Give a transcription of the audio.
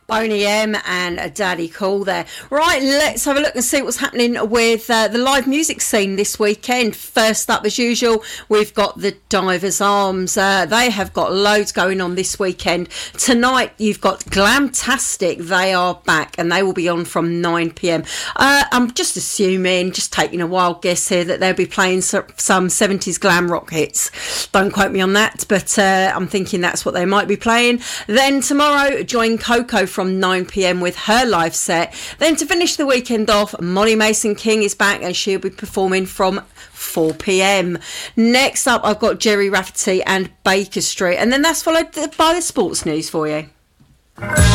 Boney M and Daddy Cool there. Right, let's have a look and see what's happening with the live music scene this weekend. First up, as usual, we've got the Divers Arms. They have got loads going on this weekend. Tonight, you've got Glamtastic. They are back and they will be on from 9 p.m. I'm just assuming, just taking a wild guess here, that they'll be playing some 70s glam rock hits. Don't quote me on that, but I'm thinking that's what they might be playing. Then tomorrow, join Coco from 9 p.m. with her live set. Then to finish the weekend off, Molly Mason King is back and she'll be performing from 4 p.m. Next up, I've got Jerry Rafferty and Baker Street, and then that's followed by the sports news for you.